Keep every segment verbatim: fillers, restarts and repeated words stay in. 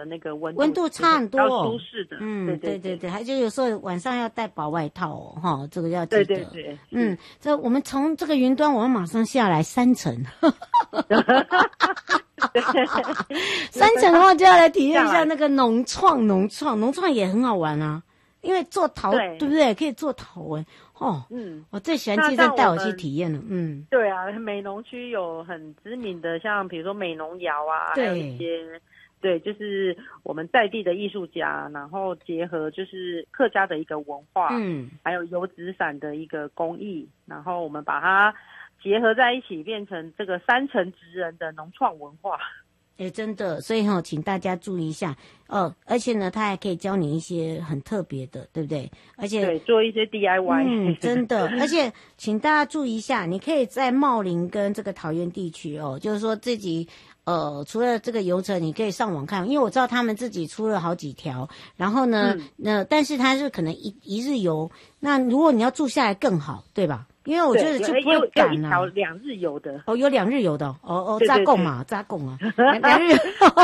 的那个温度温度差很多， 比较舒适的。 嗯， 对对对对对，还就有时候晚上要带薄外套哦，哈，这个要记得。 对对对， 嗯，这我们从这个云端，我们马上下来三层。三层的话就要来体验一下那个农创，农创，农创也很好玩啊，因为做陶，对不对？可以做陶哎，哦，嗯，我最喜欢记者带我去体验了，嗯， 对啊，美浓区有很知名的，像比如说美浓窑啊，还有一些，对，就是我们在地的艺术家，然后结合就是客家的一个文化，嗯，还有油纸伞的一个工艺，然后我们把它结合在一起，变成这个三层职人的农创文化。 哎，真的，所以哈、哦，请大家注意一下哦。而且呢，他还可以教你一些很特别的，对不对？而且对，做一些 D I Y。 嗯，真的。而且，请大家注意一下，你可以在茂林跟这个桃园地区哦，就是说自己呃，除了这个游程，你可以上网看，因为我知道他们自己出了好几条。然后呢，嗯、那但是它是可能一一日游，那如果你要住下来更好，对吧？因为我觉得就不会赶啊。 有两日游的哦，有两日游的哦哦，扎贡嘛，扎贡啊，两日。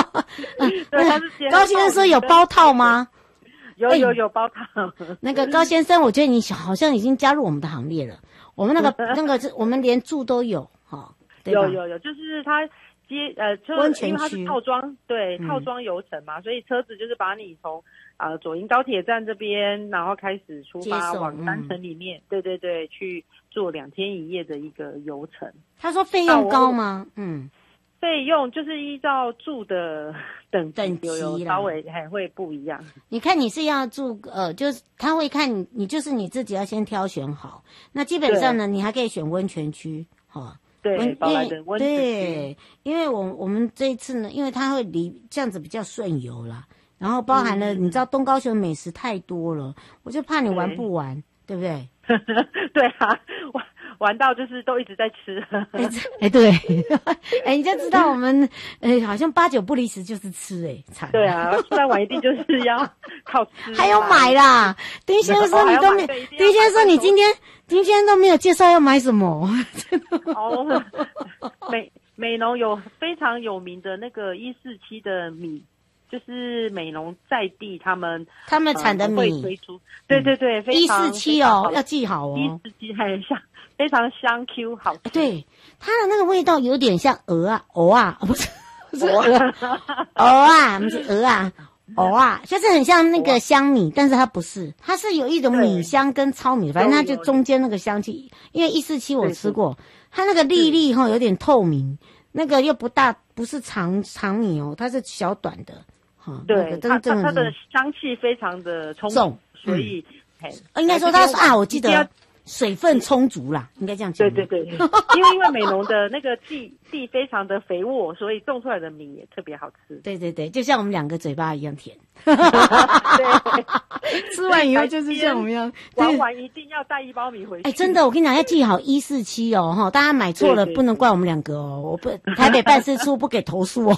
高先生说有包套吗？ 有有有包套。 那个高先生，我觉得你好像已经加入我们的行列了。我们那个那个是，我们连住都有哈。 有有有，就是他接呃， 温泉区， 因为它是套装，对，嗯、套装游程嘛，所以车子就是把你从呃左营高铁站这边，然后开始出发往山城里面，嗯、对对对，去做两天一夜的一个游程。 他说费用高吗？嗯， 费用就是依照住的等等级有稍微还会不一样。 你看你是要住呃，就是他会看你，你就是你自己要先挑选好。那基本上呢，你还可以选温泉区，哈。 对， 因为对，因为我我们这一次呢，因为它会离这样子比较顺游啦，然后包含了、嗯、你知道东高雄美食太多了，我就怕你玩不完， 对, 对不对？ 对啊，玩玩到就是都一直在吃。 哎、欸，对，哎、欸，你就知道我们哎、欸，好像八九不离十就是吃哎、欸， 对啊，出来玩一定就是要靠吃， 还有买啦。丁先生说你都没有，丁先生你今天今天都没有介绍要买什么。 哦，美美浓有非常有名的那个一四七的米。就是美浓在地，他们他们产的米、呃、 会推出，对对对， 一四七哦，要记好哦， 一四七很香，非常香 Q 好吃。 对，它的那个味道有点像鹅啊，鹅啊，不是不是鹅，鹅啊，不是鹅啊，鹅啊，就是很像那个香米，但是它不是，它是有一种米香跟糙米，反正它就中间那个香气。因为一四七我吃过，它那个粒粒哈有点透明，那个又不大，不是长长米哦，它是小短的。 对，它它它的香气非常的充足，所以、 嗯、应该说它是啊，我记得水分充足啦，应该这样讲。 对对对，因为因为美浓的那个地地非常的肥沃，所以种出来的米也特别好吃。 对对对，就像我们两个嘴巴一样甜。 对， 吃完以后就是像我们一样， 玩完一定要带一包米回去。 哎、欸，真的，我跟你讲，要记好一四七哦，哈，大家买错了不能怪我们两个哦，我不台北办事处不给投诉哦。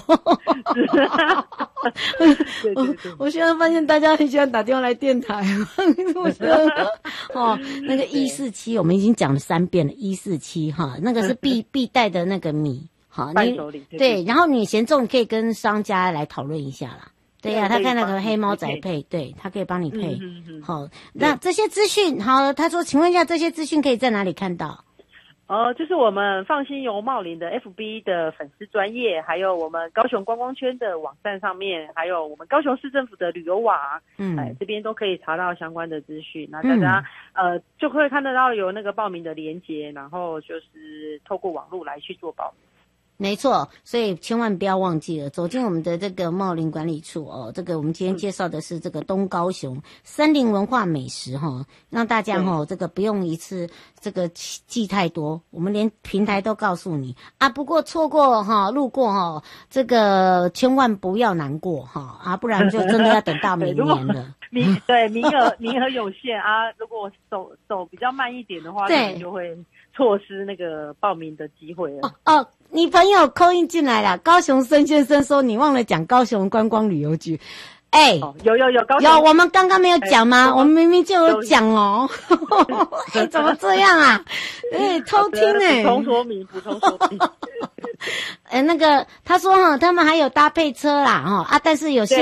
对对对，我现在发现大家很喜欢打电话来电台，我觉得哦，那个一四七我们已经讲了三遍了，一四七哈，那个是必必带的那个米，好，你对，然后你嫌重可以跟商家来讨论一下啦。对呀、啊，他看那个黑猫仔配，对他可以帮你配。嗯嗯、好，那这些资讯，好，他说，请问一下，这些资讯可以在哪里看到？ 呃，就是我们放心游茂林的 F B 的粉丝专页，还有我们高雄观光圈的网站上面，还有我们高雄市政府的旅游网，嗯，哎，这边都可以查到相关的资讯。那大家、嗯、呃就会看得到有那个报名的连结，然后就是透过网络来去做报名。 没错，所以千万不要忘记了走进我们的这个茂林管理处哦。这个我们今天介绍的是这个东高雄森林文化美食哈、哦，让大家哈、哦、这个不用一次这个记太多，我们连平台都告诉你啊。不过错过哈、哦、路过哈、哦、这个千万不要难过哈、哦、啊，不然就真的要等到明年了。 名对名额名额有限啊，如果走走比较慢一点的话，对，就会错失那个报名的机会了。 哦哦，你朋友call in进来了，高雄申先生说你忘了讲高雄观光旅游局。哎、欸哦，有有有高雄有，我们刚刚没有讲吗？欸、我们明明就有讲哦。哎、欸，怎么这样啊？哎、欸，偷听哎、 欸。补充说明，补充说明。 哎、欸，那个他说哈，他们还有搭配车啦哈啊，但是有些。